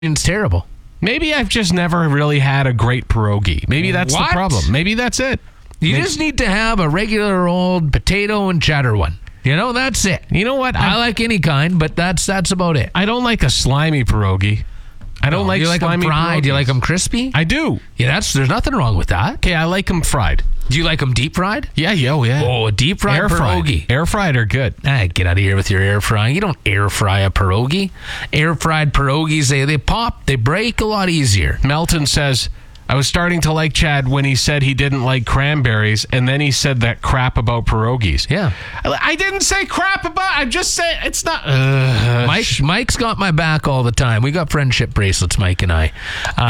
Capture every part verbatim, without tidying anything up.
It's terrible. Maybe I've just never really had a great pierogi. Maybe that's What? the problem. Maybe that's it. You Maybe. just need to have a regular old potato and cheddar one. You know, that's it. You know what? I I, like any kind, but that's that's about it. I don't like a slimy pierogi. I don't No, like you like them slimy fried. Do you pierogies. like them crispy? I do. Yeah, that's there's nothing wrong with that. Okay, I like them fried. Do you like them deep fried? Yeah, yo, yeah. Oh, a deep fried air pierogi. fried. Air fried are good. Ah, get out of here with your air frying. You don't air fry a pierogi. Air fried pierogies, they, they pop, they break a lot easier. Melton says, I was starting to like Chad when he said he didn't like cranberries, and then he said that crap about pierogies. Yeah. I, I didn't say crap about, I'm just saying, it's not. Uh, Mike, Mike's got my back all the time. We got friendship bracelets, Mike and I.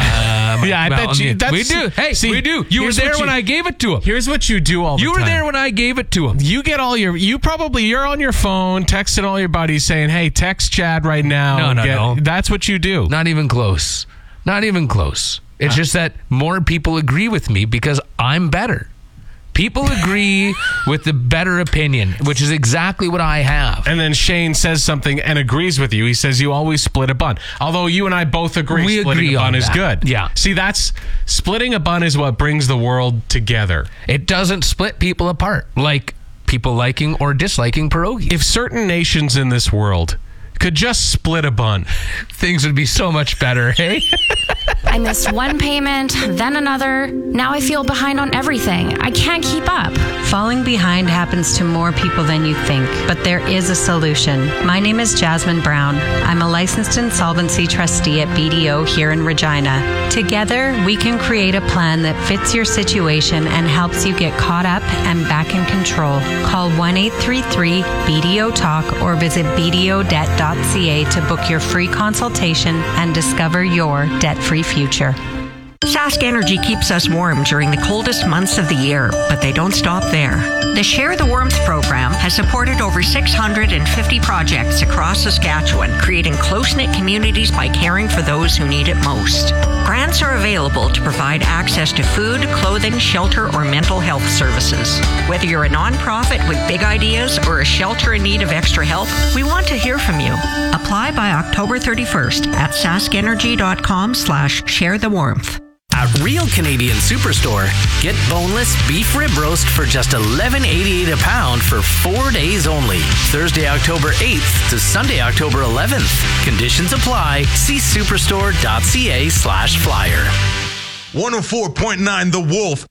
Uh, Yeah, I bet you- that's- we do. Hey, see, we do. You were here's there what when you- I gave it to him. Here's what you do all the You time. were there when I gave it to him. You get all your, you probably, you're on your phone texting all your buddies saying, hey, text Chad right now. No, no, Get- no. That's what you do. Not even close. Not even close. It's Uh. just that more people agree with me because I'm better. People agree with the better opinion, which is exactly what I have. And then Shane says something and agrees with you. He says you always split a bun. Although you and I both agree We splitting agree a bun on is that. good. Yeah. See, that's splitting a bun is what brings the world together. It doesn't split people apart, like people liking or disliking pierogies. If certain nations in this world could just split a bun, Things would be so much better, hey? I missed one payment, then another. Now I feel behind on everything. I can't keep up. Falling behind happens to more people than you think, but there is a solution. My name is Jasmine Brown. I'm a licensed insolvency trustee at B D O here in Regina. Together, we can create a plan that fits your situation and helps you get caught up and back in control. Call one eight three three B D O talk or visit b d o debt dot c a to book your free consultation and discover your debt-free future. Sask Energy keeps us warm during the coldest months of the year, but they don't stop there. The Share the Warmth program has supported over six hundred fifty projects across Saskatchewan, creating close-knit communities by caring for those who need it most. Grants are available to provide access to food, clothing, shelter, or mental health services. Whether you're a nonprofit with big ideas or a shelter in need of extra help, we want to hear from you. Apply by October thirty-first at saskenergy.com slash share the warmth. At Real Canadian Superstore, get boneless beef rib roast for just eleven eighty-eight a pound for four days only. Thursday, October eighth to Sunday, October eleventh. Conditions apply. See superstore.ca slash flyer. one oh four point nine The Wolf.